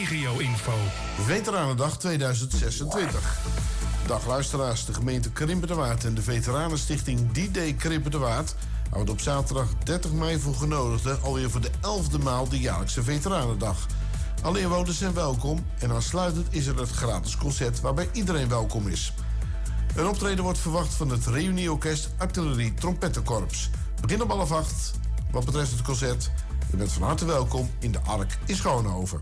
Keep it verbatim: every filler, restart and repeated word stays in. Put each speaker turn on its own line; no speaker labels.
regio-info.
Veteranendag tweeduizend zesentwintig. Dag luisteraars, de gemeente Krimpen de Waard en de Veteranenstichting D-Day Krimpen de Waard houdt op zaterdag dertig mei voor genodigden alweer voor de elfde maal de jaarlijkse Veteranendag. Alle inwoners zijn welkom en aansluitend is er het gratis concert waarbij iedereen welkom is. Een optreden wordt verwacht van het Reunieorkest Artillerie Trompettenkorps. Begin om half acht. Wat betreft het concert, u bent van harte welkom in de Ark in Schoonhoven.